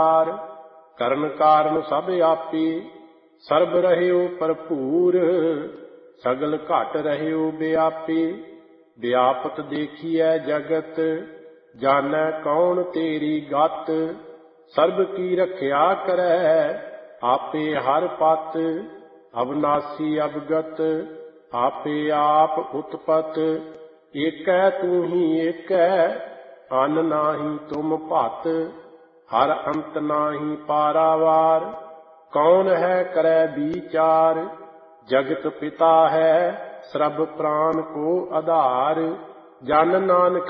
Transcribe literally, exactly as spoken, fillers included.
ਕਰਨ ਕਾਰਨ ਸਭ ਆਪੀ ਸਰਬ ਰਹਿਓ ਭਰਪੂਰ ਸਗਲ ਘਟ ਰਹਿਓ ਵਿਆਪੀ ਵਿਆਪਤ ਦੇਖੀਐ ਜਗਤ ਜਾਣੈ ਕੌਣ ਤੇਰੀ ਗਤ ਸਰਬ ਕੀ ਰਖਿਆ ਕਰੈ ਆਪੇ ਹਰ ਪਤ ਅਵਨਾਸੀ ਅਵਗਤ ਆਪੇ ਆਪ ਉਤਪਤ ਏਕੈ ਤੂੰ ਹੀ ਏਕੈ ਅਨ ਨਾਹੀ ਤੁਮ ਭਤ ਹਰ ਅੰਤ ਨਾਹੀ ਪਾਰਾਵਾਰ ਕੌਣ ਹੈ ਕਰੈ ਵਿਚਾਰ ਜਗਤ ਪਿਤਾ ਹੈ ਸਰਬ ਪ੍ਰਾਨ ਕੋ ਆਧਾਰ ਜਨ ਨਾਨਕ